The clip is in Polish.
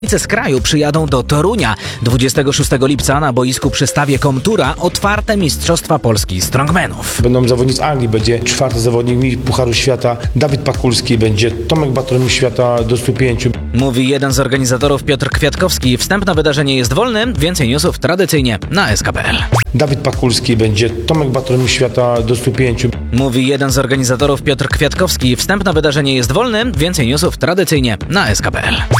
Z kraju przyjadą do Torunia. 26 lipca na boisku przy stawie Komtura otwarte Mistrzostwa Polski Strongmanów. Będą zawodnicy Anglii, będzie 4. zawodnik Pucharu Świata Dawid Pakulski, będzie Tomek Bator Świata do 105. Mówi jeden z organizatorów Piotr Kwiatkowski. Wstęp na wydarzenie jest wolny, więcej newsów tradycyjnie na SK.pl. Dawid Pakulski, będzie Tomek Bator Świata do 105. Mówi jeden z organizatorów Piotr Kwiatkowski. Wstęp na wydarzenie jest wolny, więcej newsów tradycyjnie na SK.pl.